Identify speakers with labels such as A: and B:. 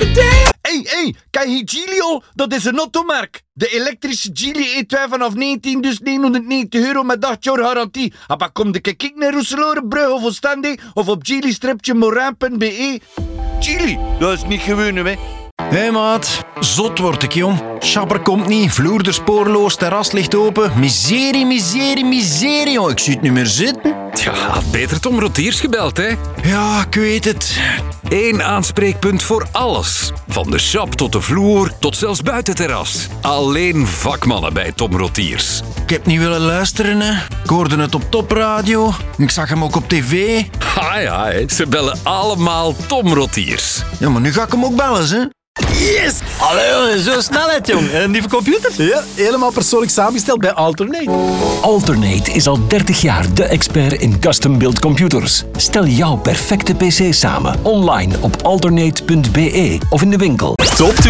A: Hey, ken je Geely? Dat is een automerk. De elektrische Geely E2 vanaf €19.990 met 8 jaar garantie. Maar kom de kijk naar Roeselorenbrug of Oostende of op geely-morin.be. Geely, dat is niet gewoon, hè.
B: Hé maat, zot word ik jong. Schapper komt niet, vloer spoorloos, terras ligt open. Miserie jong, ik zie het niet meer zitten.
C: Tja, had beter Tom Rotiers gebeld, hè?
B: Ja, ik weet het.
C: Eén aanspreekpunt voor alles. Van de shop tot de vloer, tot zelfs buitenterras. Alleen vakmannen bij Tom Rotiers.
B: Ik heb niet willen luisteren, hè. Ik hoorde het op topradio. Ik zag hem ook op tv.
C: Ja, hè. Ze bellen allemaal Tom Rotiers.
B: Ja, maar nu ga ik hem ook bellen, hè.
D: Yes! Allee, zo snelheid, jong. En een nieuwe computer?
E: Ja, helemaal persoonlijk samengesteld bij Alternate.
F: Alternate is al 30 jaar de expert in custom-built computers. Stel jouw perfecte PC samen online op alternate.be of in de winkel.
D: Top 2.